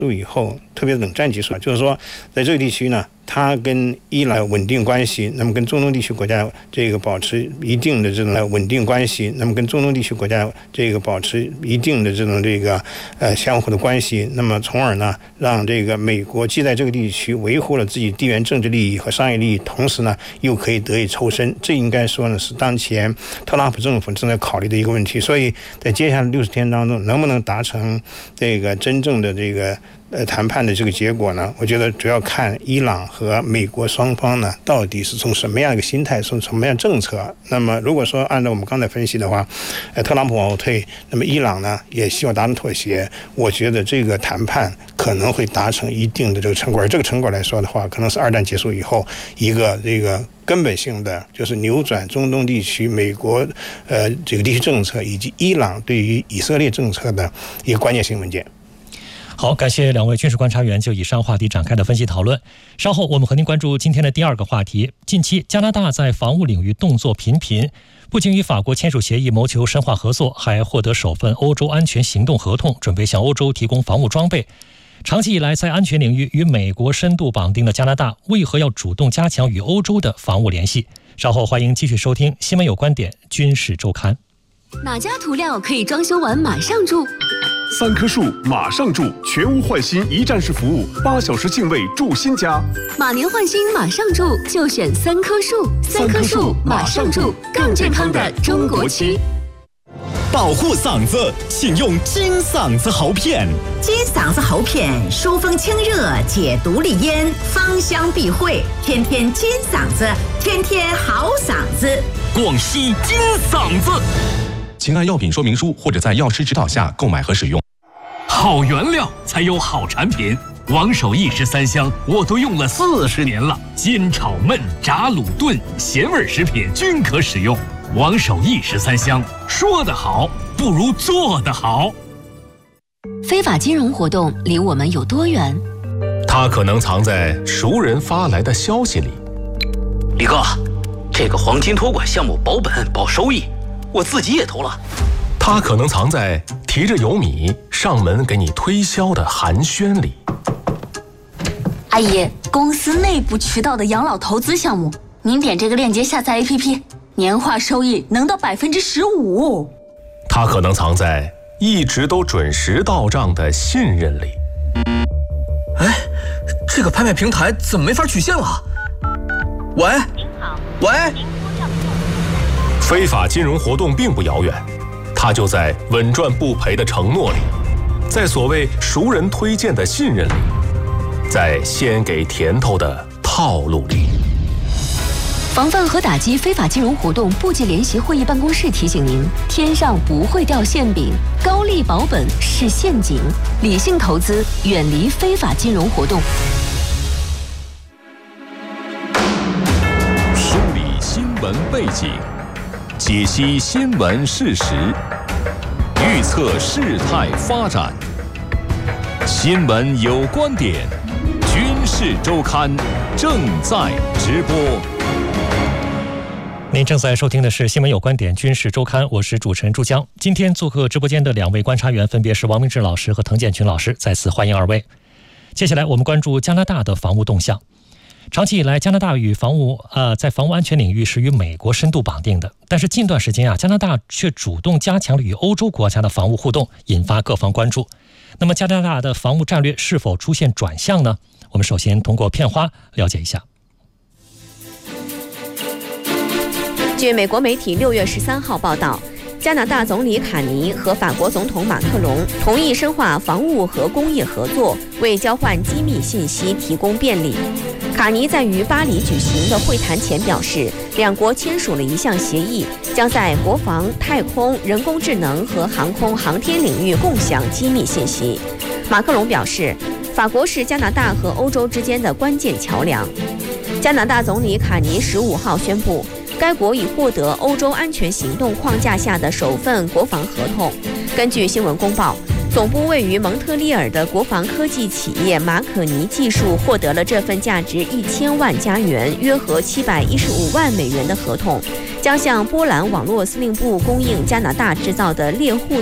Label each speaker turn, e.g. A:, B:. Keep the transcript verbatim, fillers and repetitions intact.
A: 以后，特别是冷战结束，就是说在这个地区呢，它跟伊朗稳定关系，那么跟中东地区国家这个保持一定的这种稳定关系，那么跟中东地区国家这个保持一定的这种这个呃相互的关系，那么从而呢，让这个美国既在这个地区维护了自己地缘政治利益和商业利益，同时呢又可以得以抽身，这应该说呢是当前特朗普政府正在考虑的一个问题。所以在接下来六十天当中，能不能达成这个真正的这个呃，谈判的这个结果呢，我觉得主要看伊朗和美国双方呢，到底是从什么样一个心态，从什么样政策。那么，如果说按照我们刚才分析的话，呃，特朗普往后退，那么伊朗呢也希望达成妥协，我觉得这个谈判可能会达成一定的这个成果。而这个成果来说的话，可能是二战结束以后一个这个根本性的，就是扭转中东地区美国呃这个地区政策以及伊朗对于以色列政策的一个关键性文件。
B: 好，感谢两位军事观察员就以上话题展开的分析讨论。稍后我们和您关注今天的第二个话题。近期加拿大在防务领域动作频频，不仅与法国签署协议谋求深化合作，还获得首份欧洲安全行动合同，准备向欧洲提供防务装备。长期以来在安全领域与美国深度绑定的加拿大，为何要主动加强与欧洲的防务联系？稍后欢迎继续收听《新闻有观点·军事周刊》。
C: 哪家涂料可以装修完马上住？
D: 三棵树马上住，全屋换新一站式服务，八小时净位住新家。
C: 马年换新马上住，就选三棵树。三棵树马上住，更健康的中国区。
E: 保护嗓子，请用金嗓子喉片。
F: 金嗓子喉片疏风清热，解毒利咽，芳香避秽，天天金嗓子，天天好嗓子。
E: 广西金嗓子。请按药品说明书或者在药师指导下购买和使用。
G: 好原料才有好产品，王守义十三香我都用了四十年了，煎炒焖炸卤炖咸味食品均可使用。王守义十三香，说得好不如做得好。
C: 非法金融活动离我们有多远？
H: 它可能藏在熟人发来的消息里。
I: 李哥，这个黄金托管项目保本保收益，我自己也投了。
H: 它可能藏在提着油米上门给你推销的寒暄里。
J: 阿姨，公司内部渠道的养老投资项目，您点这个链接下载 A P P， 年化收益能到百分之十五。
H: 它可能藏在一直都准时到账的信任里。
K: 哎，这个拍卖平台怎么没法取现了？喂，您好，喂。
H: 非法金融活动并不遥远，它就在稳赚不赔的承诺里，在所谓熟人推荐的信任里，在先给甜头的套路里。
C: 防范和打击非法金融活动部级联席会议办公室提醒您：天上不会掉馅饼，高利保本是陷阱，理性投资，远离非法金融活动。
L: 梳理新闻背景，解析新闻事实，预测事态发展。新闻有观点，军事周刊正在直播。
B: 您正在收听的是新闻有观点军事周刊，我是主持人朱江。今天做客直播间的两位观察员分别是王明志老师和滕建群老师，再次欢迎二位。接下来我们关注加拿大的防务动向。长期以来，加拿大与防务呃在防务安全领域是与美国深度绑定的，但是近段时间啊，加拿大却主动加强了与欧洲国家的防务互动，引发各方关注。那么加拿大的防务战略是否出现转向呢？我们首先通过片花了解一下。
M: 据美国媒体六月十三号报道，加拿大总理卡尼和法国总统马克龙同意深化防务和工业合作，为交换机密信息提供便利。卡尼在于巴黎举行的会谈前表示，两国签署了一项协议，将在国防、太空、人工智能和航空航天领域共享机密信息。马克龙表示，法国是加拿大和欧洲之间的关键桥梁。加拿大总理卡尼十五号宣布，该国已获得欧洲安全行动框架下的首份国防合同。根据新闻公报，总部位于蒙特利尔的国防科技企业马可尼技术获得了这份价值一千万加元，约合七百一十五万美元的合同，将向波兰网络司令部供应加拿大制造的猎户